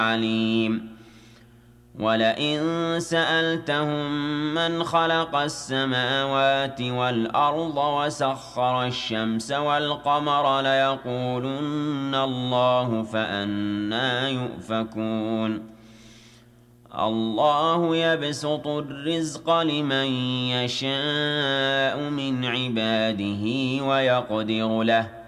عليم ولئن سألتهم من خلق السماوات والأرض وسخر الشمس والقمر ليقولن الله فأنى يؤفكون الله يبسط الرزق لمن يشاء من عباده ويقدر له